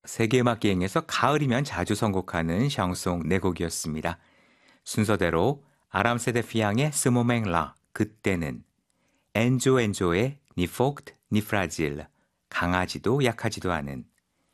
세계음악기행에서 가을이면 자주 선곡하는 샹송 네 곡이었습니다. 순서대로 아람세데 피앙의 스모맹라 그때는, 엔조의 니 포크트 니 프라질 강하지도 약하지도 않은,